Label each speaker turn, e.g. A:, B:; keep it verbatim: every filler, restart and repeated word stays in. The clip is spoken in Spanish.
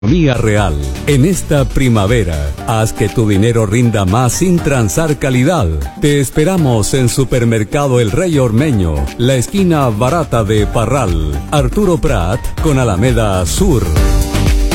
A: Economía real. En esta primavera, haz que tu dinero rinda más sin transar calidad. Te esperamos en Supermercado El Rey Ormeño, la esquina barata de Parral, Arturo Prat con Alameda Sur.